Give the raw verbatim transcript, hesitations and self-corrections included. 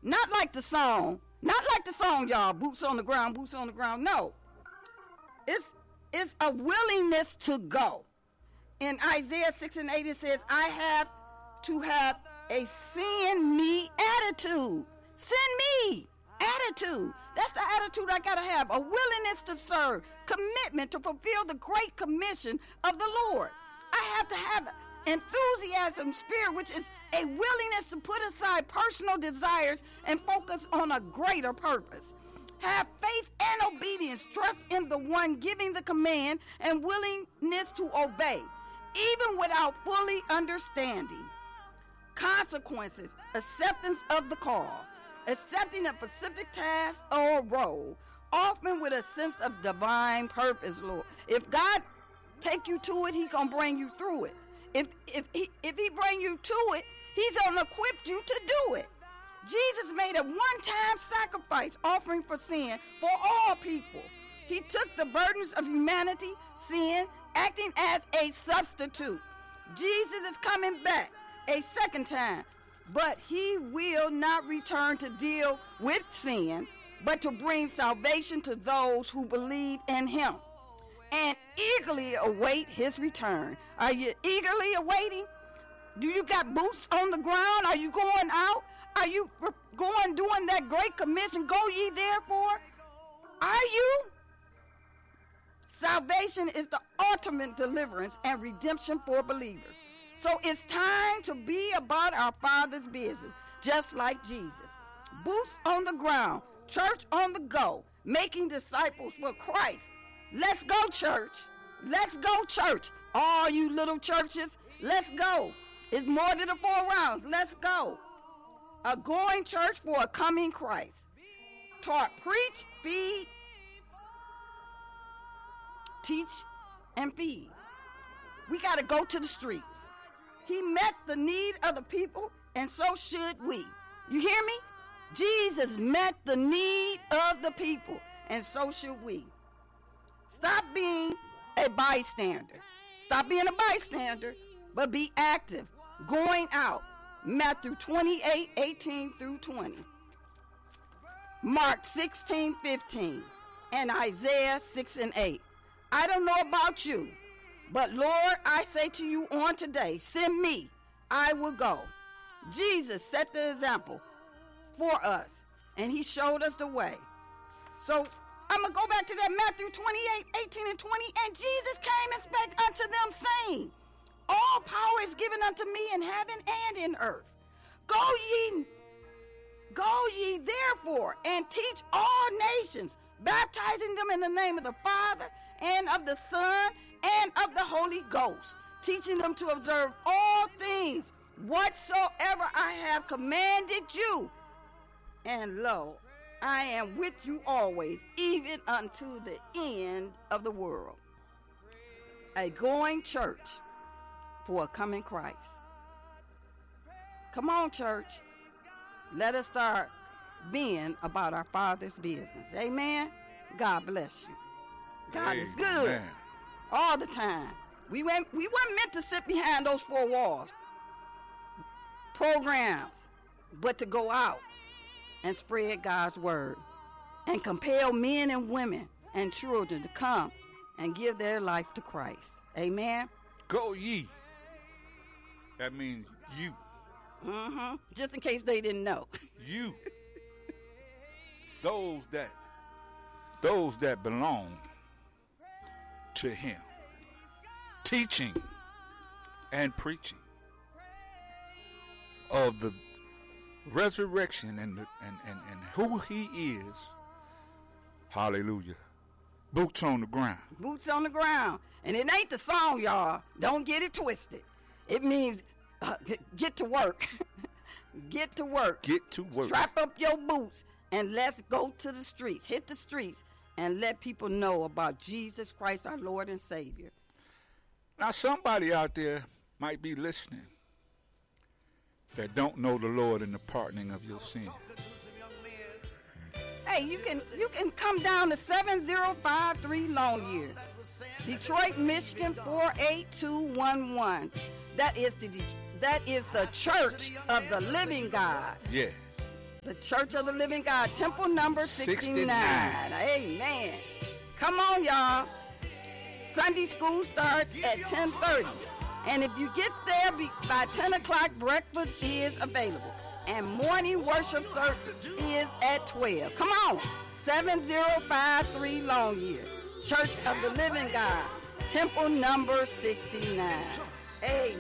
Not like the song. Not like the song, y'all. Boots on the ground, boots on the ground. No. It's, it's a willingness to go. In Isaiah six and eight, it says, I have to have a send me attitude. Send me attitude. That's the attitude I got to have. A willingness to serve. Commitment to fulfill the great commission of the Lord. I have to have enthusiasm spirit, which is a willingness to put aside personal desires and focus on a greater purpose. Have faith and obedience, trust in the one giving the command, and willingness to obey, even without fully understanding. Consequences, acceptance of the call, accepting a specific task or role, often with a sense of divine purpose, Lord. If God take you to it, he gonna bring you through it. If if he if he bring you to it, he's gonna equip you to do it. Jesus made a one-time sacrifice offering for sin for all people. He took the burdens of humanity, sin, acting as a substitute. Jesus is coming back a second time, but he will not return to deal with sin, but to bring salvation to those who believe in him and eagerly await his return. Are you eagerly awaiting? Do you got boots on the ground? Are you going out? Are you going doing that great commission? Go ye therefore. Are you? Salvation is the ultimate deliverance and redemption for believers. So it's time to be about our Father's business, just like Jesus. Boots on the ground, church on the go, making disciples for Christ. Let's go, church. Let's go, church. All you little churches, let's go. It's more than the four rounds. Let's go. A going church for a coming Christ. Taught, preach, feed, teach, and feed. We got to go to the streets. He met the need of the people, and so should we. You hear me? Jesus met the need of the people, and so should we. Stop being a bystander. Stop being a bystander, but be active, going out. Matthew twenty-eight, eighteen through twenty. Mark sixteen, fifteen. And Isaiah six and eight. I don't know about you, but Lord, I say to you on today, send me, I will go. Jesus set the example for us, and he showed us the way. So I'm going to go back to that Matthew twenty-eight, eighteen and twenty, and Jesus came and spake unto them, saying, all power is given unto me in heaven and in earth. Go ye, go ye therefore, and teach all nations, baptizing them in the name of the Father, and of the Son, and of the Holy Ghost, teaching them to observe all things whatsoever I have commanded you. And lo, I am with you always, even unto the end of the world. A going church for a coming Christ. Come on, church. Let us start being about our Father's business. Amen. God bless you. God Amen. Is good all the time. We went we weren't meant to sit behind those four walls. Programs, but to go out and spread God's word and compel men and women and children to come and give their life to Christ. Amen. Go ye. That means you. Mm-hmm. Just in case they didn't know. You. Those that those that belong to him. Teaching and preaching of the resurrection and, the, and, and, and who he is. Hallelujah. Boots on the ground. Boots on the ground. And it ain't the song, y'all. Don't get it twisted. It means uh, get to work. Get to work. Get to work. Strap up your boots and let's go to the streets. Hit the streets and let people know about Jesus Christ, our Lord and Savior. Now, somebody out there might be listening that don't know the Lord and the pardoning of your sin. Hey, you can you can come down to seven zero five three Longyear, Detroit, Michigan four eight two one one. That is the that is the Church of the Living God. Yes. The Church of the Living God, temple number sixty-nine. sixty-nine. Amen. Come on, y'all. Sunday school starts at ten thirty. And if you get there by ten o'clock, breakfast is available. And morning worship service is at twelve. Come on. seven zero five three Longyear. Church of the Living God, temple number sixty-nine. Amen.